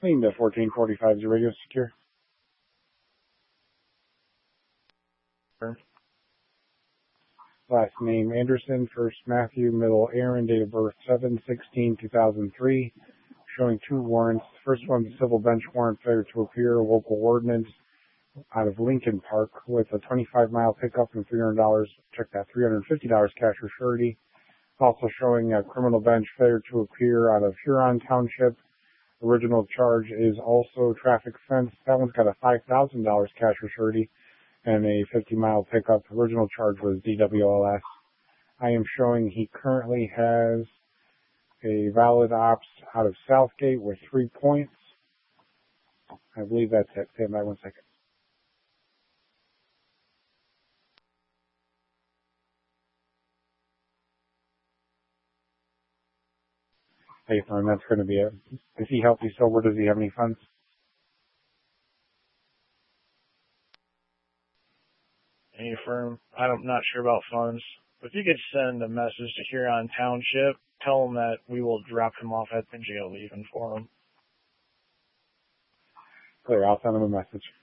Lean to 1445, is your radio secure? Last name Anderson, first Matthew, middle Aaron, date of birth 7/16/2003, showing 2 warrants. First one's a civil bench warrant, failure to appear, local ordinance out of Lincoln Park with a 25-mile pickup and $300, check that, $350 cash or surety. Also showing a criminal bench, failure to appear out of Huron Township. Original charge is also traffic offense. That one's got a $5,000 cash or surety and a 50-mile pickup. Original charge was DWLS. I am showing he currently has a valid ops out of Southgate with 3 points. I believe that's it. Stand by 1 second. Hey, fine, that's going to be it. Is he healthy sober? Does he have any funds? Any firm? I'm not sure about funds. But if you could send a message to Huron Township, tell them that we will drop him off at the jail even for him. Clear, I'll send him a message.